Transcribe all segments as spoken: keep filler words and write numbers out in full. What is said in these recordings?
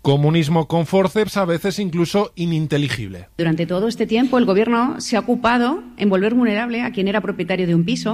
Comunismo con forceps, a veces incluso ininteligible. Durante todo este tiempo el Gobierno se ha ocupado en volver vulnerable a quien era propietario de un piso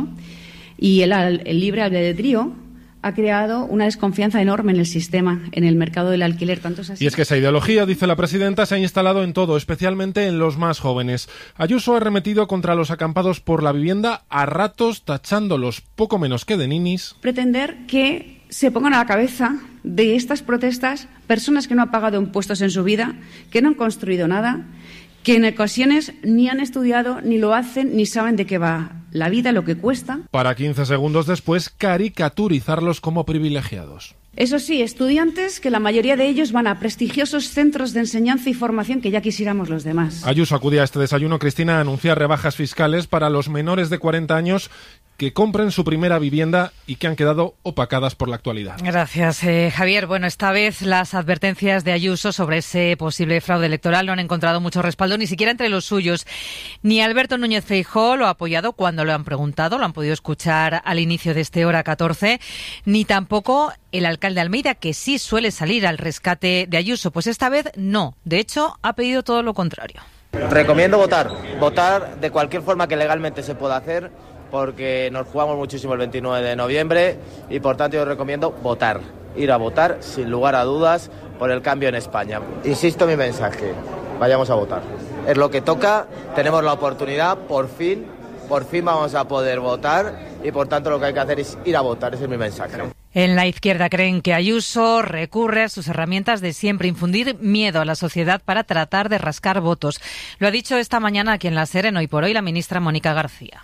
y el, el libre albedrío ha creado una desconfianza enorme en el sistema, en el mercado del alquiler. Tanto es así. Y es que esa ideología, dice la presidenta, se ha instalado en todo, especialmente en los más jóvenes. Ayuso ha arremetido contra los acampados por la vivienda, a ratos tachándolos poco menos que de ninis. Pretender que se pongan a la cabeza de estas protestas personas que no han pagado impuestos en su vida, que no han construido nada, que en ocasiones ni han estudiado, ni lo hacen, ni saben de qué va la vida, lo que cuesta. Para quince segundos después caricaturizarlos como privilegiados. Eso sí, estudiantes que la mayoría de ellos van a prestigiosos centros de enseñanza y formación que ya quisiéramos los demás. Ayuso acudía a este desayuno, Cristina, a anunciar rebajas fiscales para los menores de cuarenta años que compren su primera vivienda y que han quedado opacadas por la actualidad. Gracias, eh, Javier. Bueno, esta vez las advertencias de Ayuso sobre ese posible fraude electoral no han encontrado mucho respaldo, ni siquiera entre los suyos. Ni Alberto Núñez Feijóo lo ha apoyado cuando lo han preguntado, lo han podido escuchar al inicio de este Hora catorce, ni tampoco el alcalde Almeida, que sí suele salir al rescate de Ayuso. Pues esta vez no. De hecho, ha pedido todo lo contrario. Recomiendo votar. Votar de cualquier forma que legalmente se pueda hacer, porque nos jugamos muchísimo el veintinueve de noviembre y por tanto yo recomiendo votar, ir a votar sin lugar a dudas por el cambio en España. Insisto en mi mensaje, vayamos a votar. Es lo que toca, tenemos la oportunidad, por fin, por fin vamos a poder votar y por tanto lo que hay que hacer es ir a votar, ese es mi mensaje. En la izquierda creen que Ayuso recurre a sus herramientas de siempre, infundir miedo a la sociedad para tratar de rascar votos. Lo ha dicho esta mañana aquí en La SER, en Hoy por Hoy, la ministra Mónica García.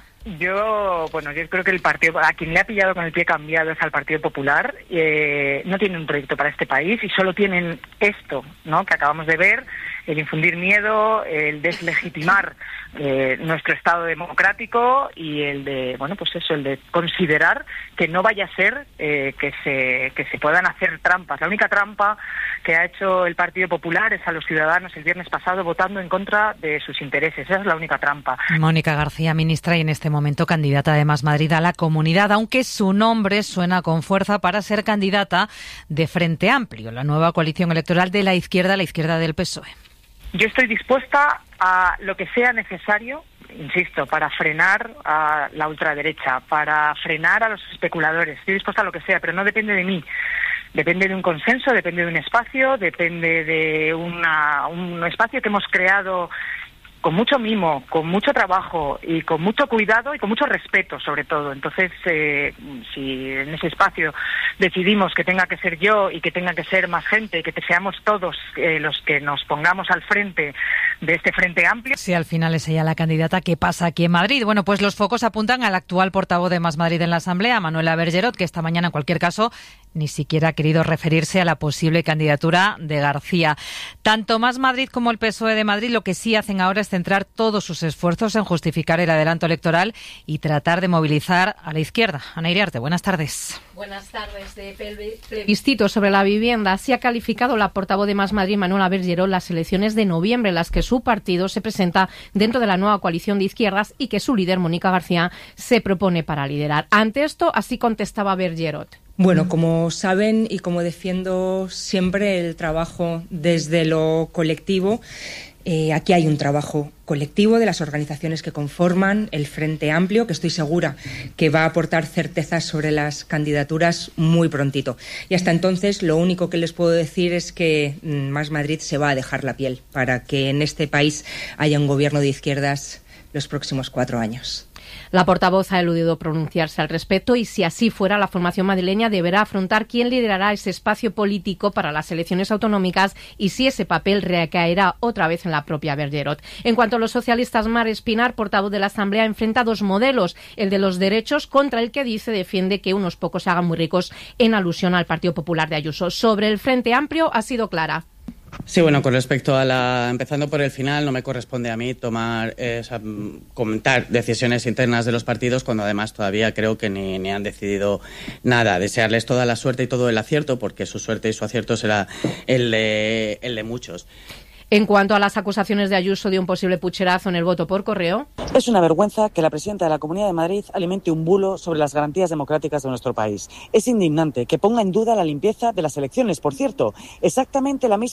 Yo, bueno, yo creo que el partido, a quien le ha pillado con el pie cambiado es al Partido Popular. Eh, no tienen un proyecto para este país y solo tienen esto, ¿no?, que acabamos de ver, el infundir miedo, el deslegitimar eh, nuestro Estado democrático y el de, bueno, pues eso, el de considerar que no vaya a ser eh, que se que se puedan hacer trampas. La única trampa que ha hecho el Partido Popular es a los ciudadanos el viernes pasado votando en contra de sus intereses. Esa es la única trampa. Mónica García, ministra y en este momento candidata de Más Madrid a la Comunidad, aunque su nombre suena con fuerza para ser candidata de Frente Amplio, la nueva coalición electoral de la izquierda, la izquierda del P S O E. Yo estoy dispuesta a lo que sea necesario, insisto, para frenar a la ultraderecha, para frenar a los especuladores. Estoy dispuesta a lo que sea, pero no depende de mí. Depende de un consenso, depende de un espacio, depende de una, un espacio que hemos creado con mucho mimo, con mucho trabajo y con mucho cuidado y con mucho respeto, sobre todo. Entonces, eh, si en ese espacio decidimos que tenga que ser yo y que tenga que ser más gente, que seamos todos eh, los que nos pongamos al frente de este Frente Amplio. Si al final es ella la candidata, ¿qué pasa aquí en Madrid? Bueno, pues los focos apuntan al actual portavoz de Más Madrid en la Asamblea, Manuela Bergerot, que esta mañana, en cualquier caso, ni siquiera ha querido referirse a la posible candidatura de García. Tanto Más Madrid como el P S O E de Madrid lo que sí hacen ahora es centrar todos sus esfuerzos en justificar el adelanto electoral y tratar de movilizar a la izquierda. Ana Iriarte, buenas tardes. Buenas tardes. De plebiscito sobre la vivienda, así ha calificado la portavoz de Más Madrid, Manuela Bergerot, las elecciones de noviembre en las que su partido se presenta dentro de la nueva coalición de izquierdas y que su líder, Mónica García, se propone para liderar. Ante esto, así contestaba Bergerot. Bueno, como saben y como defiendo siempre el trabajo desde lo colectivo, eh, aquí hay un trabajo colectivo de las organizaciones que conforman el Frente Amplio, que estoy segura que va a aportar certezas sobre las candidaturas muy prontito. Y hasta entonces lo único que les puedo decir es que Más Madrid se va a dejar la piel para que en este país haya un gobierno de izquierdas los próximos cuatro años. La portavoz ha eludido pronunciarse al respecto y, si así fuera, la formación madrileña deberá afrontar quién liderará ese espacio político para las elecciones autonómicas y si ese papel recaerá otra vez en la propia Bergerot. En cuanto a los socialistas, Mar Espinar, portavoz de la Asamblea, enfrenta dos modelos, el de los derechos contra el que dice defiende que unos pocos se hagan muy ricos, en alusión al Partido Popular de Ayuso. Sobre el Frente Amplio ha sido clara. Sí, bueno, con respecto a la... Empezando por el final, no me corresponde a mí tomar, eh, o sea, comentar decisiones internas de los partidos cuando además todavía creo que ni, ni han decidido nada. Desearles toda la suerte y todo el acierto, porque su suerte y su acierto será el de, el de muchos. En cuanto a las acusaciones de Ayuso de un posible pucherazo en el voto por correo... Es una vergüenza que la presidenta de la Comunidad de Madrid alimente un bulo sobre las garantías democráticas de nuestro país. Es indignante que ponga en duda la limpieza de las elecciones. Por cierto, exactamente la misma